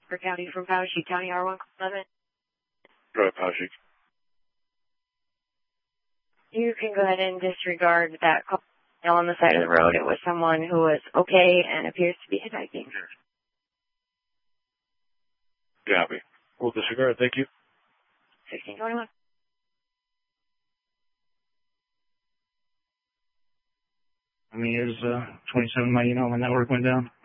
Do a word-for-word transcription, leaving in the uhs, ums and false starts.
for County from Poweshiek County, R one eleven. Go ahead, Poweshiek. You can go ahead and disregard that call on the side of the road. It was someone who was okay and appears to be hitchhiking. Copy. We'll disregard. Thank you. sixteen twenty-one. I mean, it was uh, twenty-seven, my, you know, when that work went down.